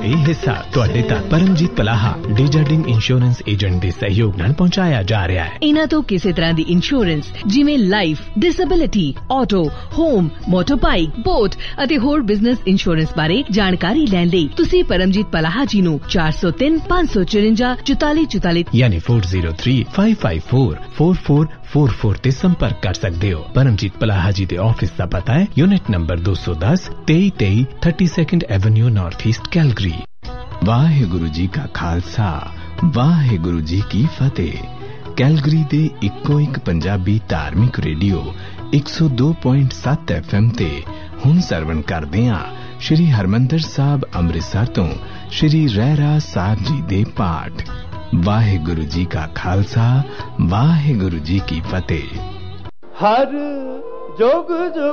ਇਹ ਹਿੱਸਾ ਤੁਹਾਡੇ ਤੱਕ ਪਰਮਜੀਤ ਪਲਾਹਾ ਡੇਜਰਡਿੰਗ ਇੰਸ਼ੋਰੈਂਸ ਏਜੰਟ ਦੇ ਸਹਿਯੋਗ ਨਾਲ ਪਹੁੰਚਾਇਆ ਜਾ ਰਿਹਾ ਹੈ। ਇਹਨਾਂ ਤੋਂ ਕਿਸੇ ਤਰ੍ਹਾਂ ਦੀ ਇੰਸ਼ੋਰੈਂਸ ਜਿਵੇਂ life, disability, auto, home, ਮੋਟਰਬਾਈਕ, boat ਅਤੇ ਹੋਰ ਬਿਜ਼ਨਸ ਇੰਸ਼ੋਰੈਂਸ ਬਾਰੇ ਜਾਣਕਾਰੀ ਲੈਣ ਲਈ ਤੁਸੀਂ ਪਰਮਜੀਤ ਪਲਾਹਾ ਜੀ ਨੂੰ 403 554 4444 ਯਾਨੀ 4035544444 ਤੇ ਸੰਪਰਕ ਕਰ ਸਕਦੇ ਹੋ। ਪਰਮਜੀਤ ਪਲਾਹਾ ਜੀ ਦੇ ਆਫਿਸ ਦਾ ਪਤਾ ਹੈ unit number 210 2323 32nd Avenue north east Calgary. Waheguru ji का खालसा वाहेगुरु जी की फतेह। कैलगरी दे इक्को एक पंजाबी धार्मिक रेडियो 102.7 FM ते हुण सरवण करदे हां श्री हरमंदर साहब अमृतसर तो श्री रहरा साहब जी दे पाठ। वाहेगुरु जी का खालसा वाहेगुरु जी की फतेह। हर जोग